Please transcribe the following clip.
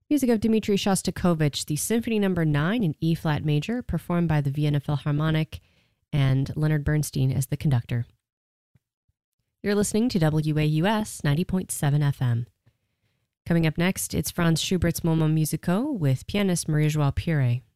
Music of Dmitri Shostakovich, the Symphony No. 9 in E-flat major, performed by the Vienna Philharmonic, and Leonard Bernstein as the conductor. You're listening to WAUS 90.7 FM. Coming up next, it's Franz Schubert's Moments Musicaux with pianist Marie-Joëlle Puré.